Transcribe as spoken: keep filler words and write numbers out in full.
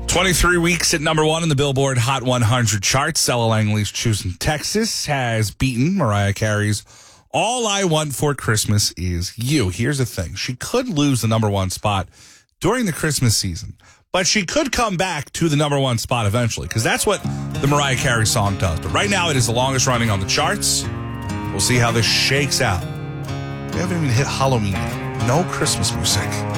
twenty-three weeks at number one in the Billboard Hot one hundred charts. Ella Langley's Choosing Texas has beaten Mariah Carey's All I Want for Christmas Is You. Here's the thing. She could lose the number one spot during the Christmas season, but she could come back to the number one spot eventually, because that's what the Mariah Carey song does. But right now, it is the longest running on the charts. We'll see how this shakes out. We haven't even hit Halloween yet. No Christmas music.